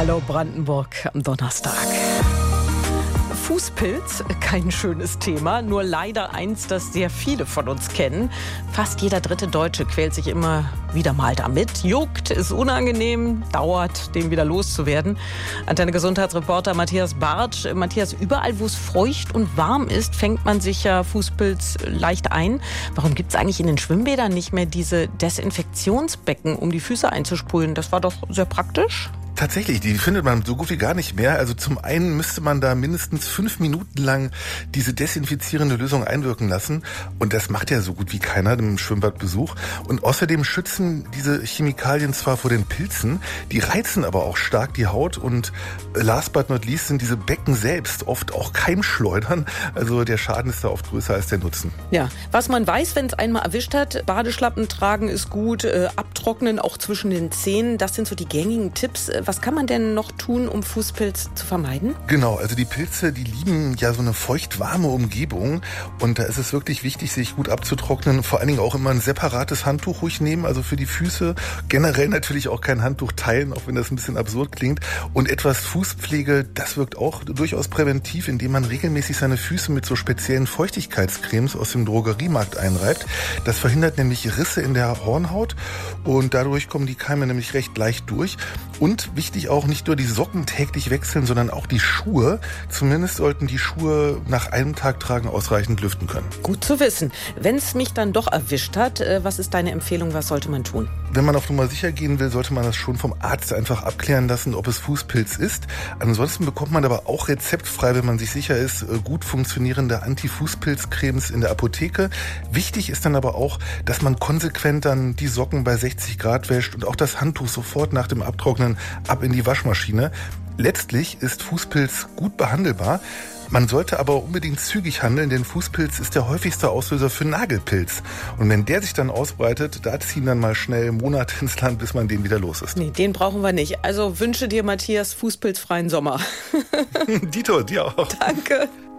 Hallo Brandenburg am Donnerstag. Fußpilz, kein schönes Thema, nur leider eins, das sehr viele von uns kennen. Fast jeder dritte Deutsche quält sich immer wieder mal damit. Juckt, ist unangenehm, dauert, den wieder loszuwerden. Antenne Gesundheitsreporter Matthias Bartsch. Matthias, überall, wo es feucht und warm ist, fängt man sich ja Fußpilz leicht ein. Warum gibt es eigentlich in den Schwimmbädern nicht mehr diese Desinfektionsbecken, um die Füße einzusprühen? Das war doch sehr praktisch. Tatsächlich, die findet man so gut wie gar nicht mehr. Also zum einen müsste man da mindestens 5 Minuten lang diese desinfizierende Lösung einwirken lassen. Und das macht ja so gut wie keiner im Schwimmbadbesuch. Und außerdem schützen diese Chemikalien zwar vor den Pilzen, die reizen aber auch stark die Haut. Und last but not least sind diese Becken selbst oft auch Keimschleudern. Also der Schaden ist da oft größer als der Nutzen. Ja, was man weiß, wenn es einmal erwischt hat, Badeschlappen tragen ist gut, abtrocknen auch zwischen den Zähnen. Das sind so die gängigen Tipps. Was kann man denn noch tun, um Fußpilz zu vermeiden? Genau, also die Pilze, die lieben ja so eine feucht-warme Umgebung. Und da ist es wirklich wichtig, sich gut abzutrocknen. Vor allen Dingen auch immer ein separates Handtuch ruhig nehmen, also für die Füße. Generell natürlich auch kein Handtuch teilen, auch wenn das ein bisschen absurd klingt. Und etwas Fußpflege, das wirkt auch durchaus präventiv, indem man regelmäßig seine Füße mit so speziellen Feuchtigkeitscremes aus dem Drogeriemarkt einreibt. Das verhindert nämlich Risse in der Hornhaut und dadurch kommen die Keime nämlich recht leicht durch. Und wichtig auch, nicht nur die Socken täglich wechseln, sondern auch die Schuhe. Zumindest sollten die Schuhe nach einem Tag tragen ausreichend lüften können. Gut zu wissen. Wenn es mich dann doch erwischt hat, was ist deine Empfehlung, was sollte man tun? Wenn man auf Nummer sicher gehen will, sollte man das schon vom Arzt einfach abklären lassen, ob es Fußpilz ist. Ansonsten bekommt man aber auch rezeptfrei, wenn man sich sicher ist, gut funktionierende Anti-Fußpilz-Cremes in der Apotheke. Wichtig ist dann aber auch, dass man konsequent dann die Socken bei 60 Grad wäscht und auch das Handtuch sofort nach dem Abtrocknen ab in die Waschmaschine. Letztlich ist Fußpilz gut behandelbar. Man sollte aber unbedingt zügig handeln, denn Fußpilz ist der häufigste Auslöser für Nagelpilz. Und wenn der sich dann ausbreitet, da ziehen dann mal schnell Monate ins Land, bis man den wieder los ist. Nee, den brauchen wir nicht. Also wünsche dir, Matthias, fußpilzfreien Sommer. Dito, dir auch. Danke.